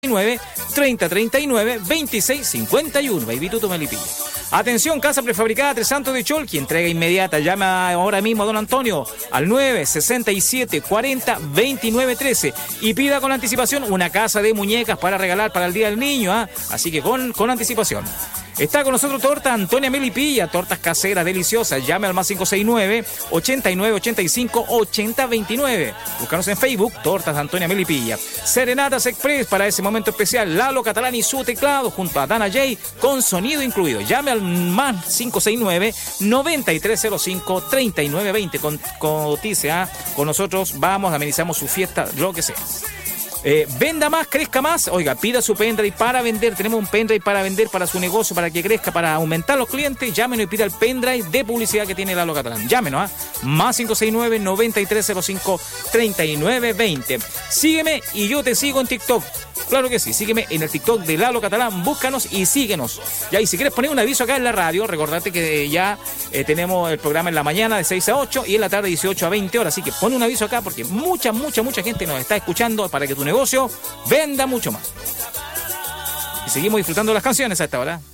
3039 2651. Baby Tuto Melipilla. Atención, casa prefabricada Tres Santos de Cholqui, entrega inmediata. Llama ahora mismo a don Antonio al 967 40 29 13 y pida con anticipación una casa de muñecas para regalar para el Día del Niño, ¿eh? Así que con anticipación. Está con nosotros Torta Antonia Melipilla, tortas caseras deliciosas. Llame al más 569 89 85 80 29. Búscanos en Facebook, Tortas Antonia Melipilla. Serenatas Express para ese momento especial. Lalo Catalán y su teclado junto a Dana J con sonido incluido. Llame al más 569 9305 3920. Cotice, con nosotros vamos, amenizamos su fiesta, lo que sea. Venda más, crezca más. Oiga, pida su pendrive para vender. Tenemos un pendrive para vender para su negocio, para que crezca, para aumentar los clientes. Llámenos y pida el pendrive de publicidad que tiene Lalo Catalán. Llámenos, más 569 9305 3920. Sígueme y yo te sigo en TikTok. Claro que sí, sígueme en el TikTok de Lalo Catalán, búscanos y síguenos. Ya, y si quieres poner un aviso acá en la radio, recordate que ya tenemos el programa en la mañana de 6 a 8 y en la tarde 18 a 20 horas. Así que pon un aviso acá porque mucha gente nos está escuchando para que tu negocio venda mucho más. Y seguimos disfrutando las canciones a esta hora.